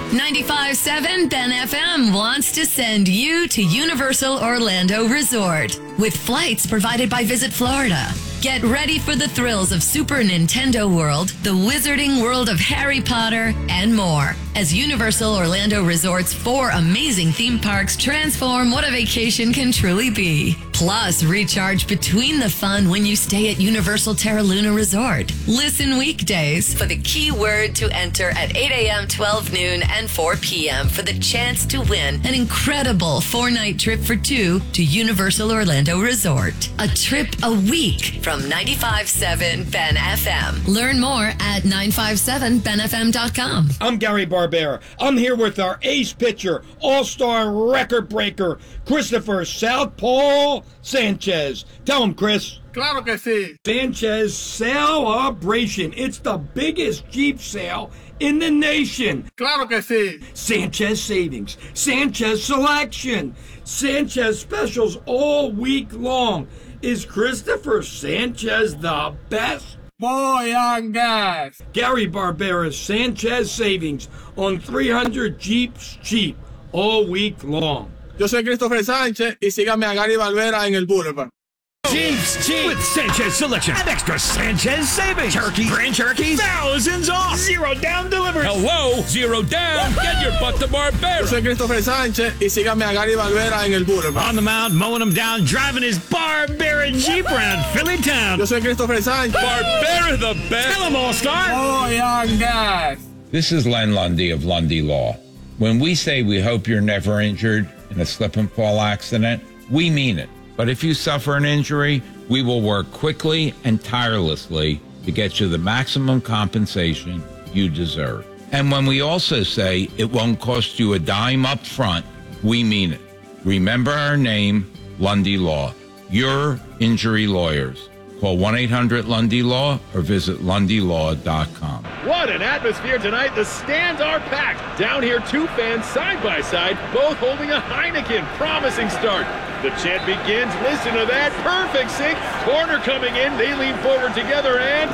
95.7 Ben FM wants to send you to Universal Orlando Resort with flights provided by Visit Florida. Get ready for the thrills of Super Nintendo World, the Wizarding World of Harry Potter, and more. As Universal Orlando Resort's 4 amazing theme parks transform what a vacation can truly be. Plus, recharge between the fun when you stay at Universal Terra Luna Resort. Listen weekdays for the key word to enter at 8 a.m., 12 noon, and 4 p.m. for the chance to win an incredible 4-night trip for 2 to Universal Orlando Resort. A trip a week from 95.7 Ben FM. Learn more at 957benfm.com. I'm Gary Barbera. I'm here with our ace pitcher, all-star record breaker, Christopher Southpaw Sanchez. Tell him, Chris. Claro que sí. Sanchez Celebration. It's the biggest Jeep sale in the nation. Claro que sí. Sanchez Savings, Sanchez Selection, Sanchez Specials all week long. Is Christopher Sanchez the best? Voy on gas. Gary Barbera's Sanchez Savings on 300 Jeeps cheap all week long. Yo soy Christopher Sánchez y síganme a Gary Barbera en el Boulevard. Jeeps cheap with Sanchez Selection and extra Sanchez Savings. Turkey, grand turkey, thousands off. 0 down delivery. Hello, 0 down. Get your butt to Barbera. Yo soy Christopher Sánchez y síganme a Gary Barbera en el Boulevard. On the mound, mowing them down, driving his Barbera Jeep around Philly town. Yo soy Christopher Sánchez. Barbera the best. Tell him, all-star. Voy on gas. This is Len Lundy of Lundy Law. When we say we hope you're never injured in a slip and fall accident, we mean it. But if you suffer an injury, we will work quickly and tirelessly to get you the maximum compensation you deserve. And when we also say it won't cost you a dime up front, we mean it. Remember our name, Lundy Law. Your injury lawyers. Call 1-800-LUNDY-LAW or visit LundyLaw.com. What an atmosphere tonight. The stands are packed. Down here, 2 fans side by side, both holding a Heineken. Promising start. The chant begins. Listen to that. Perfect sync. Corner coming in. They lean forward together and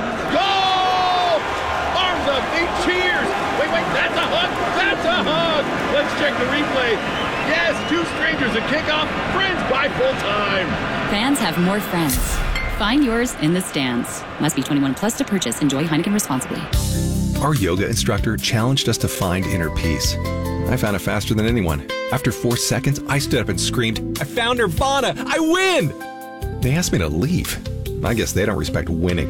goal! Arms up. They cheers. Wait. That's a hug. That's a hug. Let's check the replay. Yes, 2 strangers at kickoff. Friends by full time. Fans have more friends. Find yours in the stands. Must be 21 plus to purchase. Enjoy Heineken responsibly. Our yoga instructor challenged us to find inner peace. I found it faster than anyone. After 4 seconds, I stood up and screamed, "I found Nirvana! I win!" They asked me to leave. I guess they don't respect winning.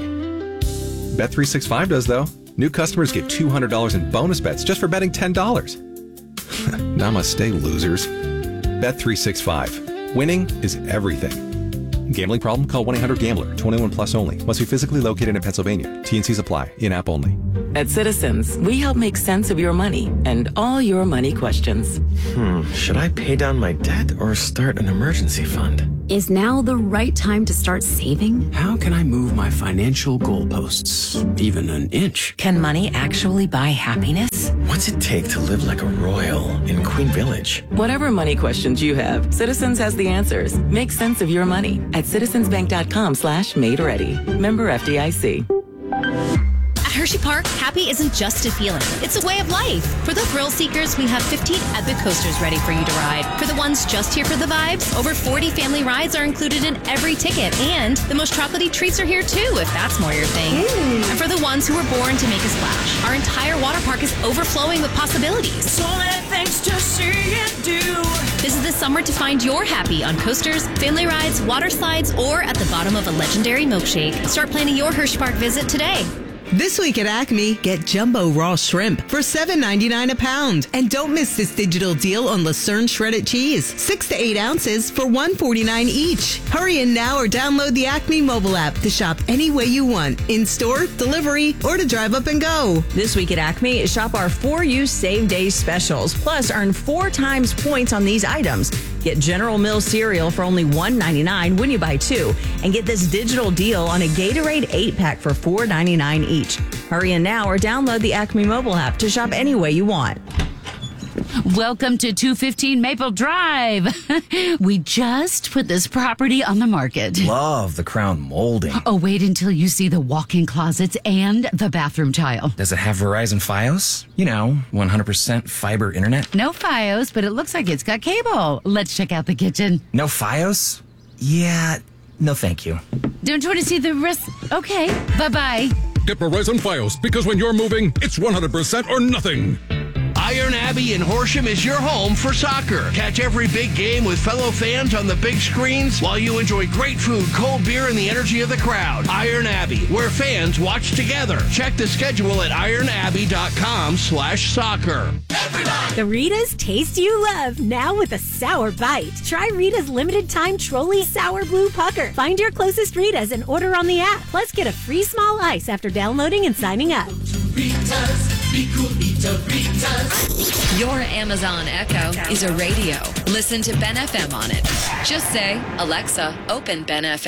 Bet365 does, though. New customers get $200 in bonus bets just for betting $10. Namaste, losers. Bet365. Winning is everything. Gambling problem? Call 1-800-GAMBLER. 21 plus only. Must be physically located in Pennsylvania. T&Cs apply. In-app only. At Citizens, we help make sense of your money and all your money questions. Should I pay down my debt or start an emergency fund? Is now the right time to start saving? How can I move my financial goalposts even an inch? Can money actually buy happiness? What's it take to live like a royal in Queen Village? Whatever money questions you have, Citizens has the answers. Make sense of your money at citizensbank.com/made-ready. Member FDIC. At Hershey Park, happy isn't just a feeling. It's a way of life. For the thrill seekers, we have 15 epic coasters ready for you to ride. For the ones just here for the vibes, over 40 family rides are included in every ticket. And the most chocolatey treats are here too, if that's more your thing. And for the ones who were born to make a splash, our entire water park is overflowing with possibilities. So many things to see and do. This is the summer to find your happy on coasters, family rides, water slides, or at the bottom of a legendary milkshake. Start planning your Hershey Park visit today. This week at Acme, get jumbo raw shrimp for $7.99 a pound. And don't miss this digital deal on Lucerne shredded cheese, 6 to 8 ounces for $1.49 each. Hurry in now or download the Acme mobile app to shop any way you want, in-store, delivery, or to drive up and go. This week at Acme, shop our 4U Save Days specials, plus earn 4 times points on these items. Get General Mills cereal for only $1.99 when you buy 2. And get this digital deal on a Gatorade 8-pack for $4.99 each. Hurry in now or download the Acme mobile app to shop any way you want. Welcome to 215 Maple Drive. We just put this property on the market. Love the crown molding. Oh, wait until you see the walk-in closets and the bathroom tile. Does it have Verizon Fios? 100% fiber internet? No Fios, but it looks like it's got cable. Let's check out the kitchen. No Fios? Yeah, no thank you. Don't you want to see the rest? Okay, bye-bye. Get Verizon Fios, because when you're moving, it's 100% or nothing. Iron Abbey in Horsham is your home for soccer. Catch every big game with fellow fans on the big screens while you enjoy great food, cold beer, and the energy of the crowd. Iron Abbey, where fans watch together. Check the schedule at ironabbey.com/soccer. The Rita's taste you love, now with a sour bite. Try Rita's limited time Trolli Sour Blue Pucker. Find your closest Rita's and order on the app. Plus, get a free small ice after downloading and signing up. Rita's, be cool, eat a Rita's. Your Amazon Echo is a radio. Listen to Ben FM on it. Just say, Alexa, open Ben FM.